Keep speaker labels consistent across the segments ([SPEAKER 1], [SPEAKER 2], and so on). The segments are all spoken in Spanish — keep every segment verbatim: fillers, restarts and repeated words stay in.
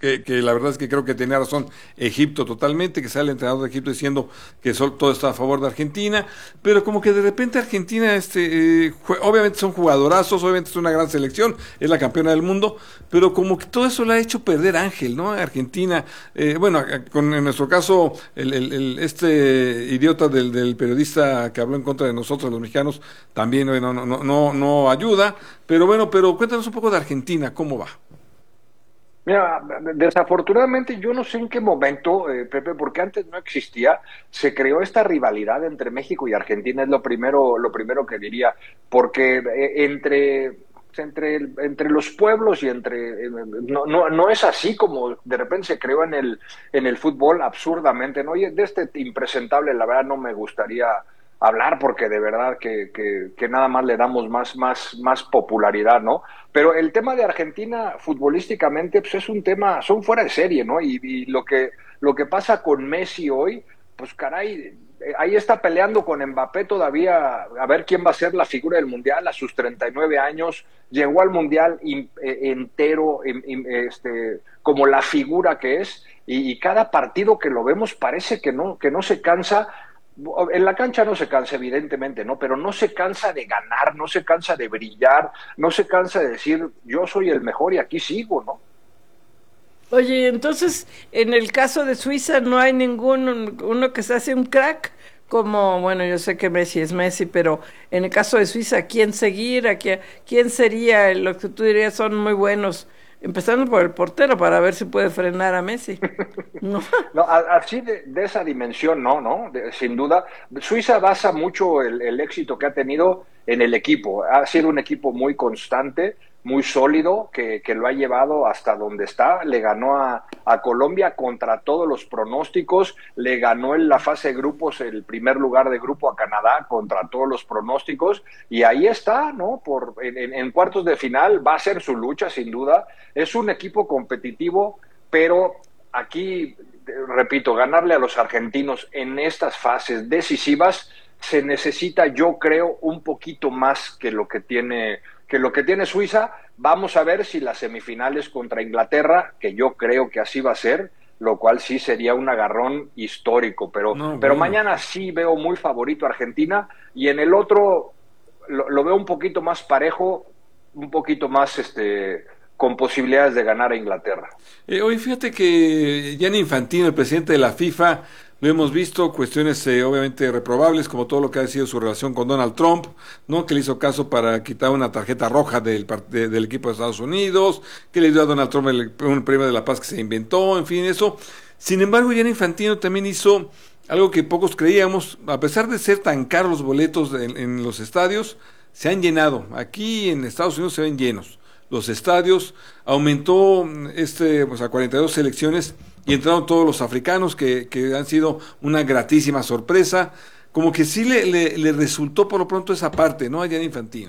[SPEAKER 1] que, que la verdad es que creo que tenía razón Egipto totalmente, que sale el entrenador de Egipto diciendo que sol, todo está a favor de Argentina, pero como que de repente Argentina, este, eh, obviamente son jugadorazos, obviamente es una gran selección, es la campeona del mundo, pero como que todo eso le ha hecho perder Ángel, ¿no? Argentina, eh, bueno, con, en nuestro caso, el, el, el, este idiota del, del periodista que habló en contra de nosotros, los mexicanos, también bueno, no, no, no, no ayuda, pero bueno, pero cuéntanos un poco de Argentina, ¿cómo va?
[SPEAKER 2] Mira, desafortunadamente yo no sé en qué momento, eh, Pepe, porque antes no existía, se creó esta rivalidad entre México y Argentina, es lo primero, lo primero que diría, porque eh, entre, entre, entre los pueblos y entre, eh, no, no, no es así como de repente se creó en el, en el fútbol absurdamente, ¿no? Y de este impresentable, la verdad, no me gustaría hablar porque de verdad que, que, que nada más le damos más, más, más popularidad, ¿no? Pero el tema de Argentina futbolísticamente pues es un tema, son fuera de serie, ¿no? Y, y lo que lo que pasa con Messi hoy, pues caray, ahí está peleando con Mbappé todavía a ver quién va a ser la figura del Mundial a sus treinta y nueve años, llegó al Mundial in, eh, entero, in, in, este, como la figura que es, y, y cada partido que lo vemos parece que no, que no se cansa. En la cancha no se cansa, evidentemente, ¿no? Pero no se cansa de ganar, no se cansa de brillar, no se cansa de decir, yo soy el mejor y aquí sigo, ¿no?
[SPEAKER 3] Oye, entonces, en el caso de Suiza no hay ningún uno que se hace un crack, como, bueno, yo sé que Messi es Messi, pero en el caso de Suiza, ¿quién seguir? ¿A quién, quién sería lo que tú dirías son muy buenos? Empezando por el portero para ver si puede frenar a Messi. ¿No?
[SPEAKER 2] No, así de, de esa dimensión, no, no, de, sin duda. Suiza basa mucho el, el éxito que ha tenido en el equipo. Ha sido un equipo muy constante, muy sólido, que, que lo ha llevado hasta donde está. Le ganó a, a Colombia contra todos los pronósticos, le ganó en la fase de grupos el primer lugar de grupo a Canadá contra todos los pronósticos, y ahí está, ¿no? Por, en, en cuartos de final va a ser su lucha, sin duda. Es un equipo competitivo, pero aquí, repito, ganarle a los argentinos en estas fases decisivas se necesita, yo creo, un poquito más que lo que tiene que lo que tiene Suiza. Vamos a ver si las semifinales contra Inglaterra, que yo creo que así va a ser, lo cual sí sería un agarrón histórico, pero,
[SPEAKER 1] No,
[SPEAKER 2] pero
[SPEAKER 1] bueno.
[SPEAKER 2] mañana sí veo muy favorito a Argentina, y en el otro lo, lo veo un poquito más parejo, un poquito más este con posibilidades de ganar a Inglaterra.
[SPEAKER 1] Eh, oye, fíjate que Gianni Infantino, el presidente de la FIFA, lo hemos visto, cuestiones eh, obviamente reprobables, como todo lo que ha sido su relación con Donald Trump, ¿no? Que le hizo caso para quitar una tarjeta roja del, de, del equipo de Estados Unidos, que le dio a Donald Trump el, un premio de la paz que se inventó, en fin, eso. Sin embargo, Gianni Infantino también hizo algo que pocos creíamos, a pesar de ser tan caros los boletos en, en los estadios, se han llenado. Aquí en Estados Unidos se ven llenos los estadios, aumentó este pues a cuarenta y dos selecciones y entraron todos los africanos que, que han sido una gratísima sorpresa, como que sí le, le, le resultó por lo pronto esa parte, ¿no? Allá en Infantino.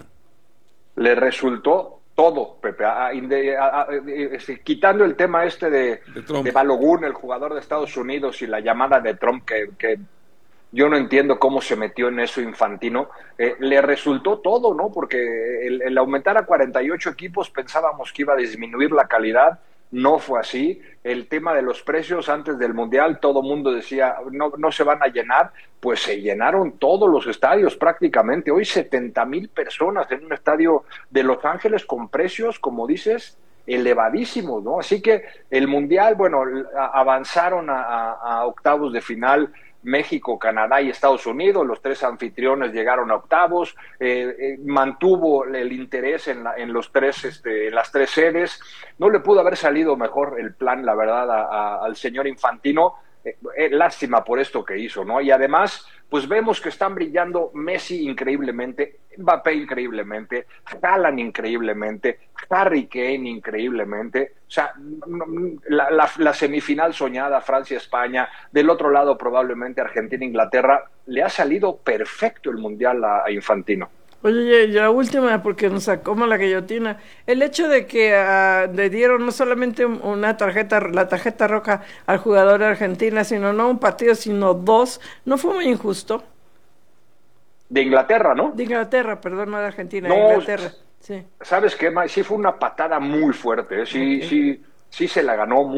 [SPEAKER 2] Le resultó todo, Pepe, a, a, a, a, este, quitando el tema este de,
[SPEAKER 1] de,
[SPEAKER 2] de Balogun, el jugador de Estados Unidos, y la llamada de Trump que, que yo no entiendo cómo se metió en eso Infantino, eh, le resultó todo, ¿no? Porque el, el aumentar a cuarenta y ocho equipos pensábamos que iba a disminuir la calidad, no fue así. El tema de los precios antes del Mundial, todo mundo decía, no, no se van a llenar, pues se llenaron todos los estadios prácticamente. Hoy setenta mil personas en un estadio de Los Ángeles con precios, como dices, elevadísimos, ¿no? Así que el Mundial, bueno, avanzaron a, a, a octavos de final México, Canadá y Estados Unidos, los tres anfitriones llegaron a octavos, eh, eh, mantuvo el interés en, la, en los tres, este, en las tres sedes. No le pudo haber salido mejor el plan, la verdad, a, a, al señor Infantino. Eh, eh, lástima por esto que hizo, ¿no? Y además, pues vemos que están brillando Messi increíblemente, Mbappé increíblemente, Haaland increíblemente, Harry Kane increíblemente. O sea, la, la, la semifinal soñada, Francia-España, del otro lado probablemente Argentina-Inglaterra, le ha salido perfecto el Mundial a, a Infantino.
[SPEAKER 3] Oye, la última, porque nos sacó la guillotina, el hecho de que uh, le dieron no solamente una tarjeta, la tarjeta roja al jugador de Argentina, sino no un partido, sino dos, ¿no fue muy injusto?
[SPEAKER 2] De Inglaterra, ¿no?
[SPEAKER 3] De Inglaterra, perdón, no de Argentina,
[SPEAKER 2] no,
[SPEAKER 3] de Inglaterra. Sí.
[SPEAKER 2] ¿Sabes qué, May? Sí fue una patada muy fuerte, ¿eh? Sí, okay. sí, sí se la ganó muy